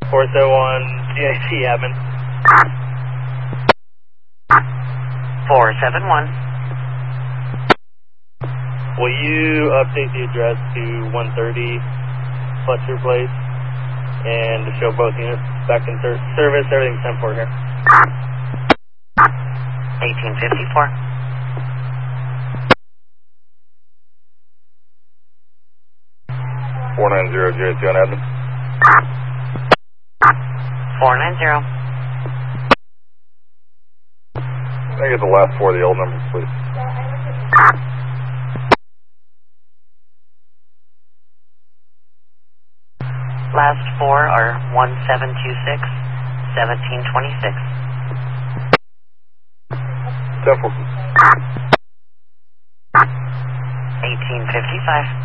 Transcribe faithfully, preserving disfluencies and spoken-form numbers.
four seven one G I C admin. four seven one. Will you update the address to one thirty Fletcher Place and to show both units back in ser service? Everything's ten four here. eighteen fifty-four. four nine zero J C on admin. four nine zero. Can I get the last four of the old numbers, please? Last four are one seven two six, seventeen twenty-six. ten four. eighteen fifty-five.